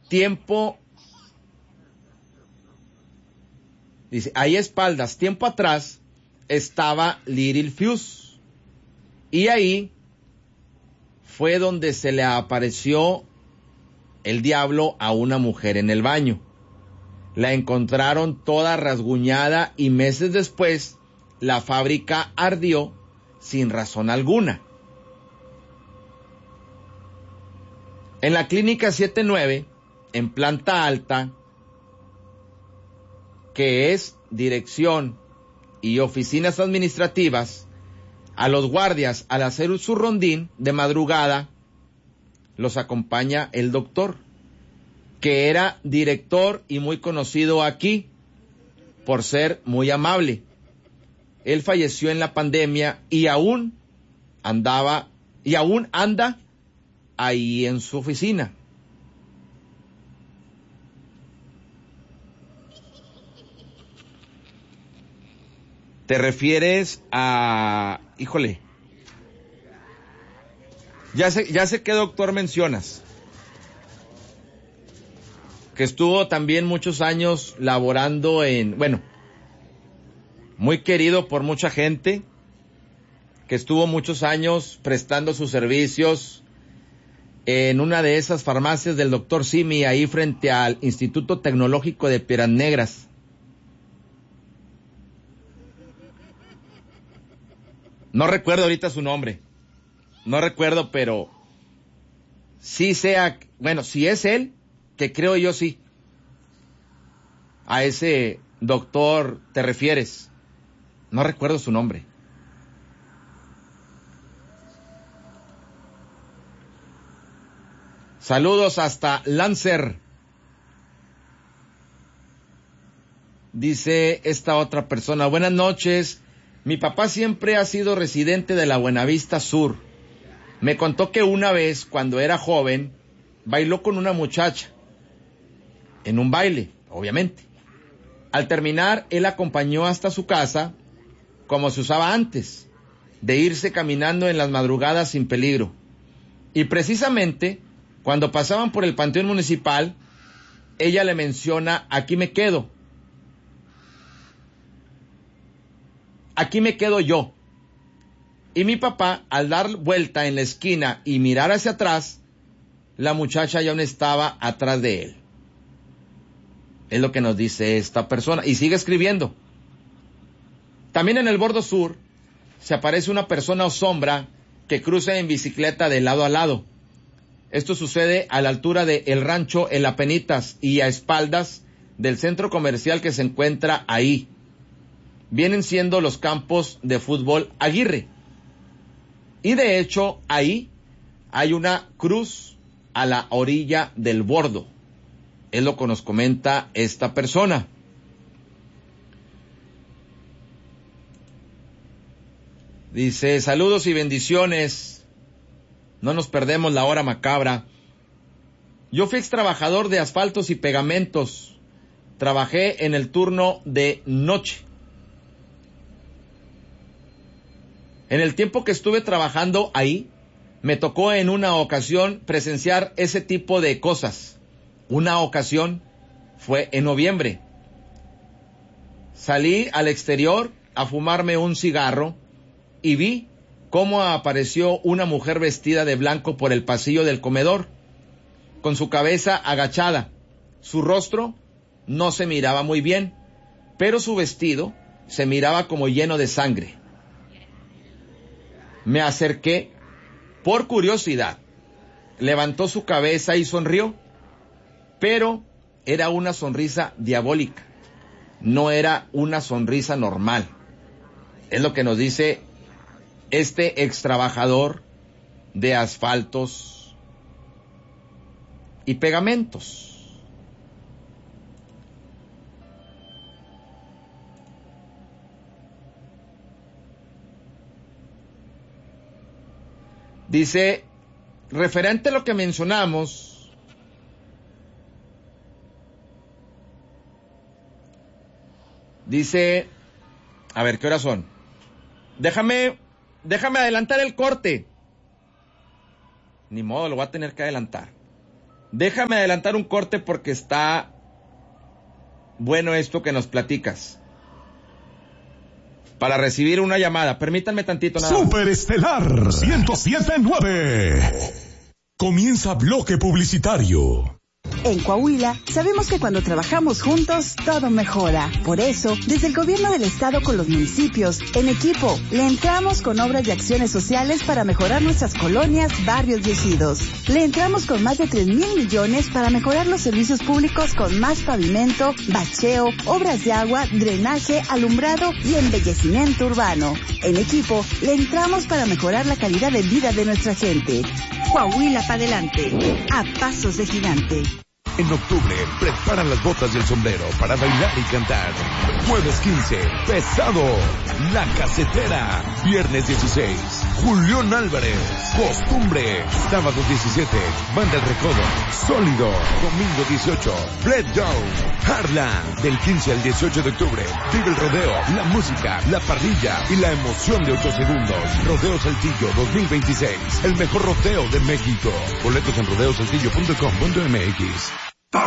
ahí a espaldas, tiempo atrás, estaba Little Fuse. Y ahí fue donde se le apareció el diablo a una mujer en el baño. La encontraron toda rasguñada y meses después la fábrica ardió sin razón alguna. En la clínica 79, en planta alta, que es dirección y oficinas administrativas, a los guardias al hacer su rondín de madrugada, los acompaña el doctor, que era director y muy conocido aquí por ser muy amable. Él falleció en la pandemia y aún anda ahí en su oficina. ¿Te refieres a... Híjole. Ya sé qué doctor mencionas. Que estuvo también muchos años laborando muy querido por mucha gente, que estuvo muchos años prestando sus servicios en una de esas farmacias del doctor Simi, ahí frente al Instituto Tecnológico de Piedras Negras. No recuerdo ahorita su nombre. No recuerdo, pero sí sea, si es él, que creo yo sí. A ese doctor te refieres. No recuerdo su nombre. Saludos hasta Lancer. Dice esta otra persona, buenas noches. Mi papá siempre ha sido residente de la Buenavista Sur. Me contó que una vez, cuando era joven, bailó con una muchacha. En un baile, obviamente. Al terminar, él acompañó hasta su casa, como se usaba antes, de irse caminando en las madrugadas sin peligro. Y precisamente, cuando pasaban por el panteón municipal, ella le menciona, aquí me quedo yo. Y mi papá, al dar vuelta en la esquina y mirar hacia atrás, la muchacha ya no estaba atrás de él. Es lo que nos dice esta persona. Y sigue escribiendo. También en el bordo sur se aparece una persona o sombra que cruza en bicicleta de lado a lado. Esto sucede a la altura de El Rancho en La Penitas y a espaldas del centro comercial que se encuentra ahí. Vienen siendo los campos de fútbol Aguirre. Y de hecho ahí hay una cruz a la orilla del bordo. Es lo que nos comenta esta persona. Dice, saludos y bendiciones. No nos perdemos la hora macabra. Yo fui ex trabajador de asfaltos y pegamentos. Trabajé en el turno de noche. En el tiempo que estuve trabajando ahí, me tocó en una ocasión presenciar ese tipo de cosas. Una ocasión fue en noviembre. Salí al exterior a fumarme un cigarro y vi cómo apareció una mujer vestida de blanco por el pasillo del comedor, con su cabeza agachada. Su rostro no se miraba muy bien, pero su vestido se miraba como lleno de sangre. Me acerqué por curiosidad. Levantó su cabeza y sonrió, pero era una sonrisa diabólica. No era una sonrisa normal. Es lo que nos dice este ex trabajador de asfaltos y pegamentos. Dice, referente a lo que mencionamos, dice, a ver, ¿qué horas son? Déjame adelantar el corte. Ni modo, lo voy a tener que adelantar. déjame adelantar un corte porque está bueno esto que nos platicas. Para recibir una llamada, permítanme tantito nada más. Superestelar 107.9. Comienza bloque publicitario. En Coahuila, sabemos que cuando trabajamos juntos, todo mejora. Por eso, desde el gobierno del estado con los municipios, en equipo, le entramos con obras y acciones sociales para mejorar nuestras colonias, barrios y ejidos. Le entramos con más de 3,000 millones para mejorar los servicios públicos con más pavimento, bacheo, obras de agua, drenaje, alumbrado y embellecimiento urbano. En equipo, le entramos para mejorar la calidad de vida de nuestra gente. Coahuila para adelante, a pasos de gigante. En octubre, prepara las botas y el sombrero para bailar y cantar. Jueves 15, Pesado, La Casetera. Viernes 16, Julián Álvarez, Costumbre. Sábado 17, Banda El Recodo, Sólido. Domingo 18, Fred Down, Harlan. Del 15 al 18 de octubre, vive el rodeo, la música, la parrilla y la emoción de 8 segundos. Rodeo Saltillo 2026, el mejor rodeo de México. Boletos en rodeosaltillo.com.mx.